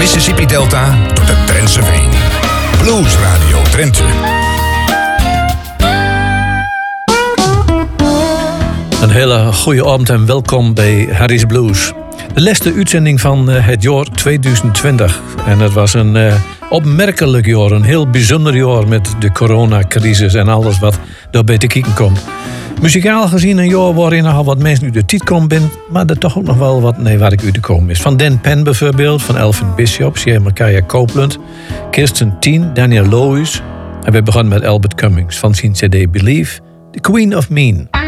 Mississippi Delta tot het Drentse Veen. Blues Radio Drenthe. Een hele goede avond en welkom bij Harry's Blues. De laatste uitzending van het jaar 2020. En het was een opmerkelijk jaar, een heel bijzonder jaar met de coronacrisis en alles wat daarbij te kijken komt. Muzikaal gezien een jaar waarin nogal wat mensen uit de tijd komen binnen, maar er toch ook nog wel wat waar ik uit te komen is. Van Dan Penn bijvoorbeeld, van Elvin Bishop, Sierra Micaiah Copeland, Kirsten Teen, Daniel Lewis. En we begonnen met Albert Cummings van zijn CD Believe, The Queen of Mean.